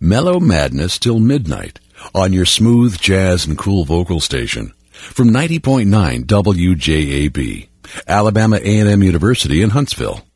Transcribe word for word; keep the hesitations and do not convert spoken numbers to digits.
Mellow Madness till midnight on your smooth jazz and cool vocal station from ninety point nine W J A B, Alabama A and M University in Huntsville.